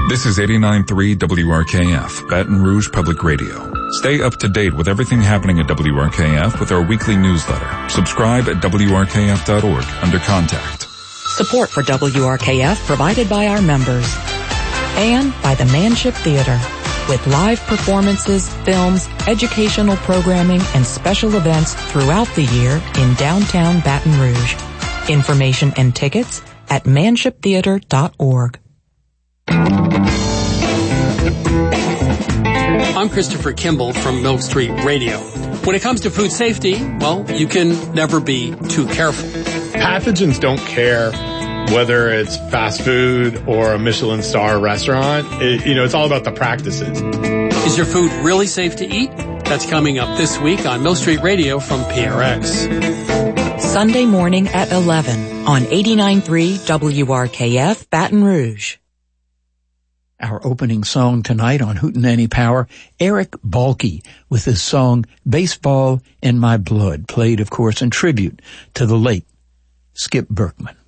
This is 89.3 WRKF, Baton Rouge Public Radio. Stay up to date with everything happening at WRKF with our weekly newsletter. Subscribe at WRKF.org under Contact. Support for WRKF provided by our members and by the Manship Theater, with live performances, films, educational programming, and special events throughout the year in downtown Baton Rouge. Information and tickets at manshiptheater.org. I'm Christopher Kimball from Milk Street Radio. When it comes to food safety, well, you can never be too careful. Pathogens don't care whether it's fast food or a Michelin star restaurant. It's all about the practices. Is your food really safe to eat? That's coming up this week on Milk Street Radio from PRX. Sunday morning at 11 on 89.3 WRKF Baton Rouge. Our opening song tonight on Hootenanny Power, Eric Balke with his song Baseball in My Blood, played, of course, in tribute to the late Skip Berkman.